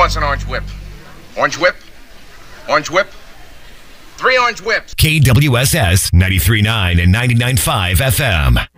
wants an orange whip? Orange whip? Orange whip? 3 orange whips. KWSS 93.9 and 99.5 FM.